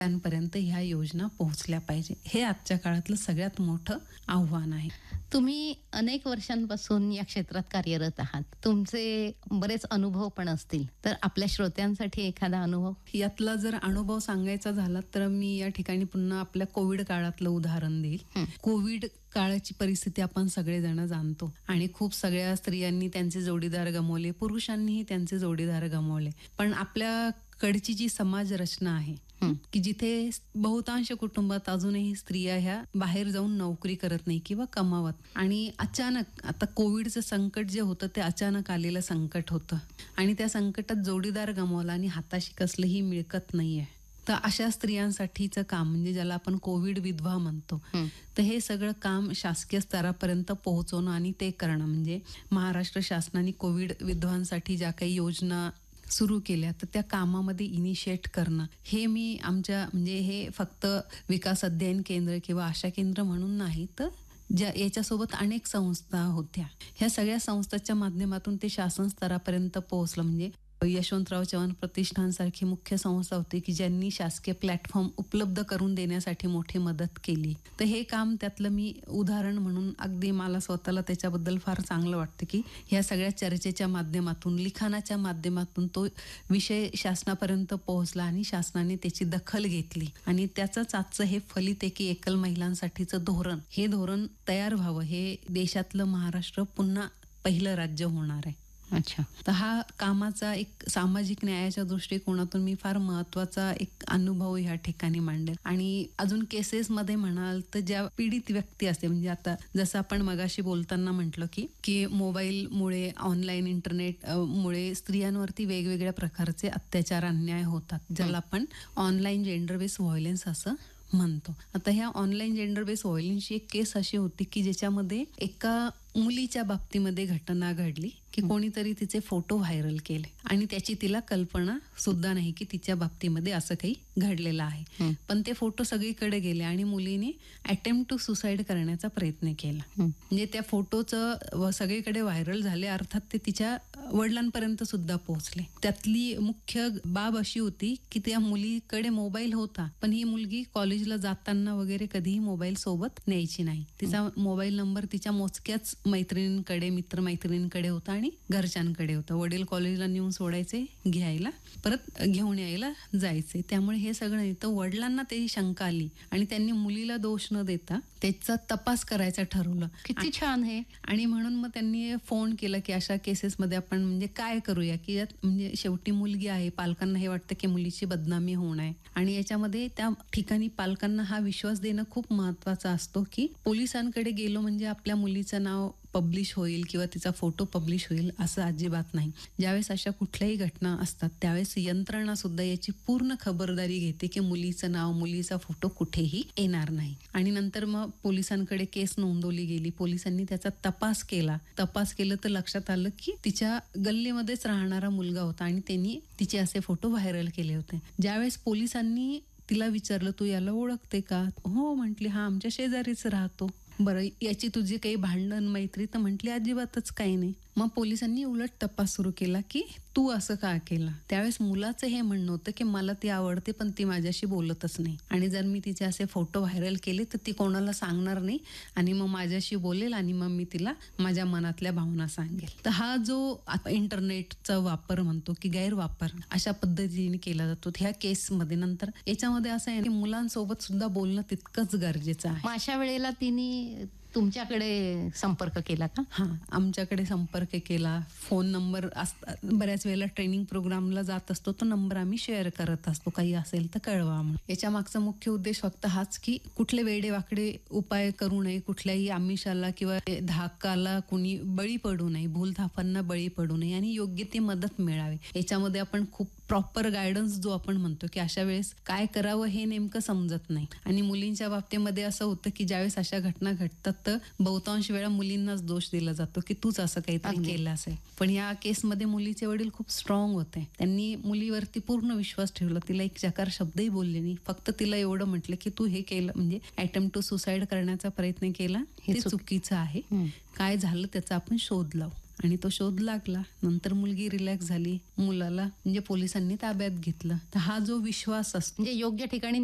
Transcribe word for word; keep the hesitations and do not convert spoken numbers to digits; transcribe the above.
पर्यंत ह्या योजना पोहोचल्या पाहिजे. हे आजच्या काळातलं सगळ्यात मोठं आव्हान आहे. तुम्ही अनेक वर्षांपासून या क्षेत्रात कार्यरत आहात. तुमचे बरेच अनुभव पण असतील. तर आपल्या श्रोत्यांसाठी एखादा अनुभव? यातला जर अनुभव सांगायचा झाला तर मी या ठिकाणी पुन्हा आपल्या कोविड काळातलं उदाहरण देईल. हं. कोविड काळाची परिस्थिती आपण सगळेजण जाणतो आणि खूप सगळ्या स्त्रियांनी त्यांचे जोडीदार गमावले, पुरुषांनीही त्यांचे जोडीदार गमावले. पण आपल्या कडची जी समाज रचना आहे हं. की जिथे बहुतांश कुटुंबात अजूनही स्त्रिया ह्या बाहेर जाऊन नोकरी करत नाही किंवा कमावत, आणि अचानक आता कोविडचं संकट जे होतं ते अचानक आलेलं संकट होतं आणि त्या संकटात जोडीदार गमावला आणि हाताशी कसलीही मिळकत नाहीये. तर अशा स्त्रियांसाठीचं काम म्हणजे ज्याला आपण कोविड विधवा म्हणतो, हं. तर हे सगळं काम शासकीय स्तरापर्यंत पोहोचवणं आणि ते करणं म्हणजे महाराष्ट्र शासनाने कोविड विधवांसाठी ज्या काही योजना सुरू केल्या तर त्या कामामध्ये इनिशिएट करणं, हे मी आमच्या म्हणजे हे फक्त विकास अध्ययन केंद्र किंवा आशा केंद्र म्हणून नाही, तर ज्या याच्यासोबत अनेक संस्था होत्या, ह्या सगळ्या संस्थांच्या माध्यमातून ते शासन स्तरापर्यंत पोहोचलं. म्हणजे यशवंतराव चव्हाण प्रतिष्ठानसारखी मुख्य संस्था होती की ज्यांनी शासकीय प्लॅटफॉर्म उपलब्ध करून देण्यासाठी मोठी मदत केली. तर हे काम त्यातलं मी उदाहरण म्हणून अगदी मला स्वतःला त्याच्याबद्दल फार चांगलं वाटतं की ह्या सगळ्या चर्चेच्या माध्यमातून, लिखाणाच्या माध्यमातून तो विषय शासनापर्यंत पोहोचला आणि शासनाने त्याची दखल घेतली आणि त्याचंच आजचं हे फलित आहे की एकल महिलांसाठीचं धोरण, हे धोरण तयार व्हावं. हे देशातलं महाराष्ट्र पुन्हा पहिलं राज्य होणार आहे. अच्छा. तर हा कामाचा एक सामाजिक न्यायाच्या दृष्टिकोनातून मी फार महत्वाचा एक अनुभव ह्या ठिकाणी मांडेल. आणि अजून केसेसमध्ये म्हणाल तर ज्या पीडित व्यक्ती असते, म्हणजे आता जसं आपण मगाशी बोलताना म्हटलं की की मोबाईलमुळे, ऑनलाईन इंटरनेट मुळे स्त्रियांवरती वेगवेगळ्या प्रकारचे अत्याचार, अन्याय होतात, ज्याला आपण ऑनलाईन जेंडर बेस व्हायलन्स असं म्हणतो. आता ह्या ऑनलाईन जेंडर बेस व्हायलन्सची एक केस अशी होती की ज्याच्यामध्ये एका मुलीच्या बाबतीमध्ये घटना घडली की कोणीतरी तिचे फोटो व्हायरल केले आणि त्याची तिला कल्पना सुद्धा नाही की तिच्या बाबतीमध्ये असं काही घडलेलं आहे. पण ते फोटो सगळीकडे गेले आणि मुलीने अटेम्प्ट टू सुसाईड करण्याचा प्रयत्न केला. म्हणजे त्या फोटोचं सगळीकडे व्हायरल झाले, अर्थात ते तिच्या वडिलांपर्यंत सुद्धा पोहोचले. त्यातली मुख्य बाब अशी होती की त्या मुलीकडे मोबाईल होता, पण ही मुलगी कॉलेजला जाताना वगैरे कधीही मोबाईल सोबत न्यायची नाही. तिचा मोबाईल नंबर तिच्या मोजक्याच मैत्रिणींकडे, मित्रमैत्रिणींकडे होता आणि घरच्यांकडे होतं. वडील कॉलेजला नेऊन सोडायचे, घ्यायला, परत घेऊन यायला जायचे. त्यामुळे हे सगळं नाही. तर वडिलांना त्याची शंका आली आणि त्यांनी मुलीला दोष न देता त्याचा तपास करायचं ठरवलं. किती छान हे. आणि म्हणून मग त्यांनी फोन केला की अशा केसेसमध्ये आपण म्हणजे काय करूया की यात म्हणजे शेवटी मुलगी आहे, पालकांना हे वाटतं की मुलीची बदनामी होणं आहे आणि याच्यामध्ये त्या ठिकाणी पालकांना हा विश्वास देणं खूप महत्वाचा असतो की पोलिसांकडे गेलो म्हणजे आपल्या मुलीचं नाव पब्लिश होईल किंवा तिचा फोटो पब्लिश होईल असं अजिबात नाही. ज्यावेळेस अशा कुठल्याही घटना असतात त्यावेळेस यंत्रणा सुद्धा याची पूर्ण खबरदारी घेते की मुलीचं नाव, मुलीचा फोटो कुठेही येणार नाही. आणि नंतर मग पोलिसांकडे केस नोंदवली गेली. पोलिसांनी त्याचा तपास केला. तपास केलं तर लक्षात आलं की तिच्या गल्लीमध्येच राहणारा मुलगा होता आणि त्यांनी तिचे असे फोटो व्हायरल केले होते. ज्यावेळेस पोलिसांनी तिला विचारलं, तू याला ओळखते का? हो म्हटली, हा आमच्या शेजारीच राहतो. बरं, याची तुझी काही भांडण मैत्री? तर म्हटली अजिबातच काही नाही. मग पोलिसांनी उलट तपास सुरू केला की तू असं का केलं? त्यावेळेस मुलाचं हे म्हणणं होतं की मला ती आवडते पण ती माझ्याशी बोलतच नाही आणि जर मी तिचे असे फोटो व्हायरल केले तर ती कोणाला सांगणार नाही आणि मग माझ्याशी बोलेल आणि मग मी तिला माझ्या मनातल्या भावना सांगेल. तर हा जो इंटरनेटचा वापर म्हणतो की गैरवापर अशा पद्धतीने केला जातो ह्या केसमध्ये. नंतर याच्यामध्ये असं आहे की मुलांसोबत सुद्धा बोलणं तितकंच गरजेचं आहे. मग अशा वेळेला तिने तुमच्याकडे संपर्क केला का? हा, आमच्याकडे संपर्क केला. फोन नंबर असतात, बऱ्याच वेळेला ट्रेनिंग प्रोग्रामला जात असतो तो नंबर आम्ही शेअर करत असतो, काही असेल तर कळवा म्हणून. याच्या मागचा मुख्य उद्देश फक्त हाच की कुठले वेडे वाकडे उपाय करू नये, कुठल्याही आमिषाला किंवा धाकाला कुणी बळी पडू नये, भूलथापांना बळी पडू नये आणि योग्य ती मदत मिळावी. याच्यामध्ये आपण खूप प्रॉपर गायडन्स जो आपण म्हणतो की अशा वेळेस काय करावं हे नेमकं समजत नाही. आणि मुलींच्या बाबतीमध्ये असं होतं की ज्यावेळेस अशा घटना घडतात तर बहुतांश वेळा मुलींनाच दोष दिला जातो की तूच असं काहीतरी केलं असेल. पण या केसमध्ये मुलीचे वडील खूप स्ट्रॉंग होते. त्यांनी मुलीवरती पूर्ण विश्वास ठेवला. तिला एक चकार शब्दही बोलले नाही. फक्त तिला एवढं म्हटलं की तू हे केलं म्हणजे अटेम्प्ट टू सुसाईड करण्याचा प्रयत्न केला, हे चुकीचं आहे. काय झालं त्याचा आपण शोध लावू. आणि तो शोध लागला. नंतर मुलगी रिलॅक्स झाली. मुलाला म्हणजे पोलिसांनी ताब्यात घेतलं. तर हा जो विश्वास असतो म्हणजे योग्य ठिकाणी